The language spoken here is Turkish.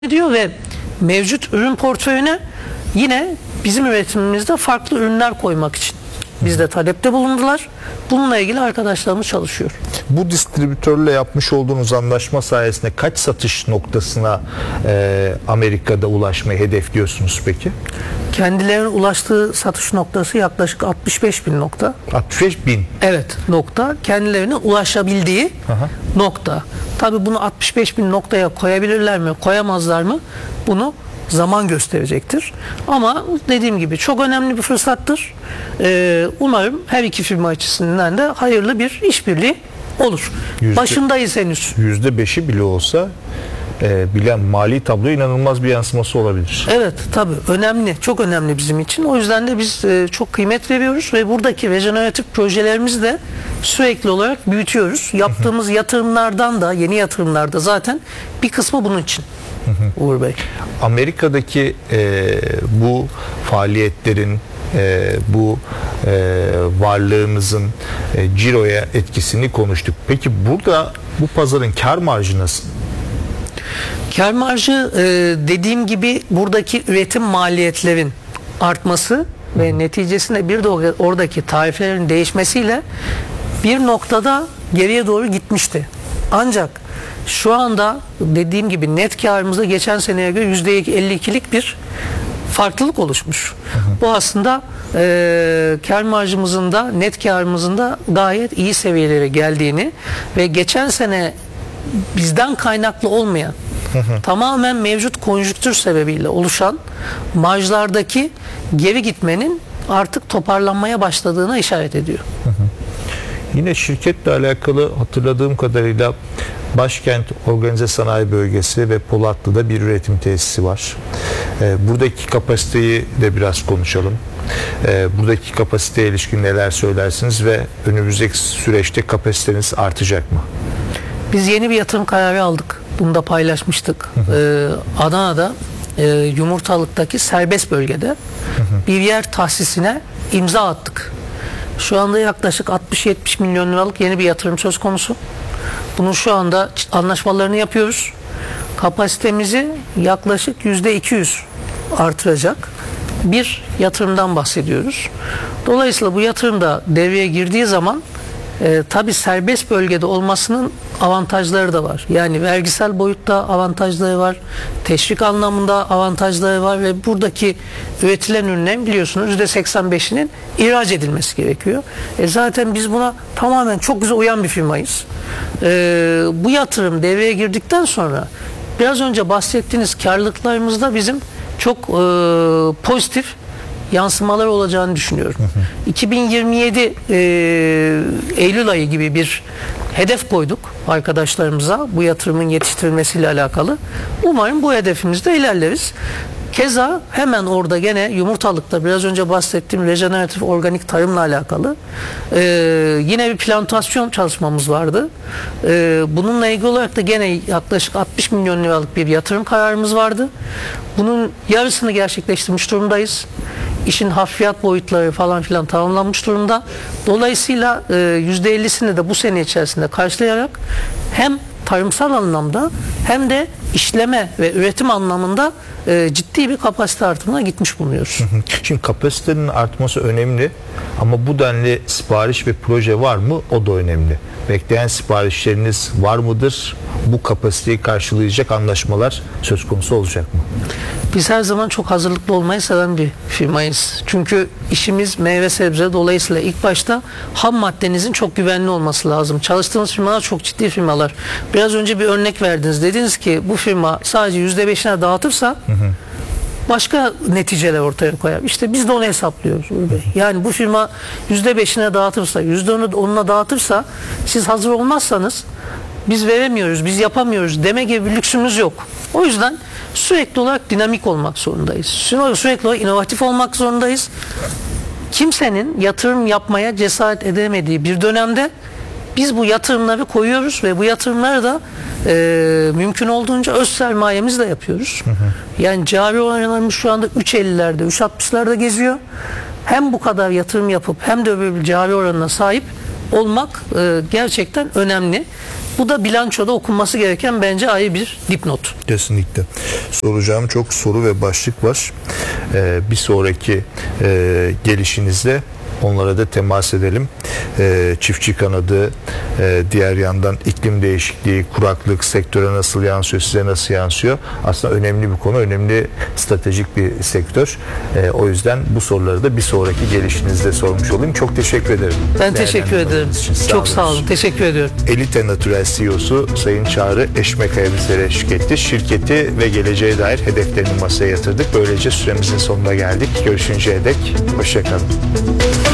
ediyor ve mevcut ürün portföyüne yine bizim üretimimizde farklı ürünler koymak için bizde talepte bulundular. Bununla ilgili arkadaşlarımız çalışıyor. Bu distribütörle yapmış olduğunuz anlaşma sayesinde kaç satış noktasına Amerika'da ulaşmayı hedefliyorsunuz peki? Kendilerine ulaştığı satış noktası yaklaşık 65 bin nokta. 65 bin? Evet, nokta. Kendilerine ulaşabildiği nokta. Tabii bunu 65 bin noktaya koyabilirler mi, koyamazlar mı? Bunu zaman gösterecektir. Ama dediğim gibi çok önemli bir fırsattır. Umarım her iki firma açısından da hayırlı bir işbirliği olur. Başındayız henüz. %5'i bile olsa bilen mali tabloya inanılmaz bir yansıması olabilir. Evet, tabii önemli, çok önemli bizim için. O yüzden de biz çok kıymet veriyoruz ve buradaki rejeneratif projelerimizi de sürekli olarak büyütüyoruz. Yaptığımız yatırımlardan da, yeni yatırımlarda zaten bir kısmı bunun için. Uğur Bey. Amerika'daki bu faaliyetlerin, bu varlığımızın ciroya etkisini konuştuk. Peki burada bu pazarın kar marjı nasıl? Kar marjı dediğim gibi buradaki üretim maliyetlerin artması ve neticesinde bir de oradaki tarifelerin değişmesiyle bir noktada geriye doğru gitmişti. Ancak şu anda dediğim gibi net karımızda geçen seneye göre %52'lik bir farklılık oluşmuş. Bu aslında kar marjımızın da net karımızın da gayet iyi seviyelere geldiğini ve geçen sene bizden kaynaklı olmayan tamamen mevcut konjüktür sebebiyle oluşan marjlardaki geri gitmenin artık toparlanmaya başladığına işaret ediyor. Yine şirketle alakalı hatırladığım kadarıyla Başkent Organize Sanayi Bölgesi ve Polatlı'da bir üretim tesisi var. Buradaki kapasiteyi de biraz konuşalım. Buradaki kapasiteye ilişkin neler söylersiniz ve önümüzdeki süreçte kapasiteniz artacak mı? Biz yeni bir yatırım kararı aldık. Bunu da paylaşmıştık. Adana'da Yumurtalık'taki serbest bölgede bir yer tahsisine imza attık. Şu anda yaklaşık 60-70 milyon liralık yeni bir yatırım söz konusu. Bunun şu anda anlaşmalarını yapıyoruz. Kapasitemizi yaklaşık %200 artıracak bir yatırımdan bahsediyoruz. Dolayısıyla bu yatırım da devreye girdiği zaman tabii serbest bölgede olmasının avantajları da var. Yani vergisel boyutta avantajları var. Teşvik anlamında avantajları var ve buradaki üretilen ürünlerin biliyorsunuz %85'inin ihraç edilmesi gerekiyor. Zaten biz buna tamamen çok güzel uyan bir firmayız. Bu yatırım devreye girdikten sonra biraz önce bahsettiğiniz karlılıklarımızda bizim çok pozitif yansımalar olacağını düşünüyorum. 2027 Eylül ayı gibi bir hedef koyduk arkadaşlarımıza bu yatırımın yetiştirilmesiyle alakalı. Umarım bu hedefimizde ilerleriz. Keza hemen orada gene Yumurtalık'ta biraz önce bahsettiğim rejeneratif organik tarımla alakalı yine bir plantasyon çalışmamız vardı. Bununla ilgili olarak da gene yaklaşık 60 milyon liralık bir yatırım kararımız vardı. Bunun yarısını gerçekleştirmiş durumdayız. İşin hafriyat boyutları falan filan tamamlanmış durumda. Dolayısıyla %50'sini de bu sene içerisinde karşılayarak hem tarımsal anlamda hem de işleme ve üretim anlamında ciddi bir kapasite artımına gitmiş bulunuyoruz. Şimdi kapasitenin artması önemli ama bu denli sipariş ve proje var mı? O da önemli. Bekleyen siparişleriniz var mıdır? Bu kapasiteyi karşılayacak anlaşmalar söz konusu olacak mı? Biz her zaman çok hazırlıklı olmayı seven bir firmayız. Çünkü işimiz meyve sebze, dolayısıyla ilk başta ham maddenizin çok güvenli olması lazım. Çalıştığımız firmalar çok ciddi firmalar. Biraz önce bir örnek verdiniz. Dediniz ki bu firma sadece %5'ine dağıtırsa başka neticeler ortaya koyar. İşte biz de onu hesaplıyoruz. Yani bu firma %5'ine dağıtırsa, %10'una dağıtırsa siz hazır olmazsanız biz veremiyoruz, biz yapamıyoruz deme gibi bir lüksümüz yok. O yüzden sürekli olarak dinamik olmak zorundayız. Sürekli olarak inovatif olmak zorundayız. Kimsenin yatırım yapmaya cesaret edemediği bir dönemde biz bu yatırımları koyuyoruz ve bu yatırımları da mümkün olduğunca öz sermayemizle yapıyoruz. Yani cari oranlarımız şu anda 3.50'lerde, 3.60'larda geziyor. Hem bu kadar yatırım yapıp hem de böyle bir cari oranına sahip olmak gerçekten önemli. Bu da bilançoda okunması gereken bence ayrı bir dipnot. Kesinlikle. Soracağım çok soru ve başlık var. Bir sonraki gelişinizde onlara da temas edelim. Çiftçi kanadı, diğer yandan iklim değişikliği, kuraklık sektöre nasıl yansıyor, size nasıl yansıyor? Aslında önemli bir konu, önemli stratejik bir sektör. O yüzden bu soruları da bir sonraki gelişinizde sormuş olayım. Çok teşekkür ederim. Ben teşekkür ederim. Çok sağ olun. Teşekkür ediyorum. Elite Natural CEO'su Sayın Çağrı Eşmekaya bizlere eşlik etti. Şirketi ve geleceğe dair hedeflerini masaya yatırdık. Böylece süremizin sonuna geldik. Görüşünceye dek hoşça kalın.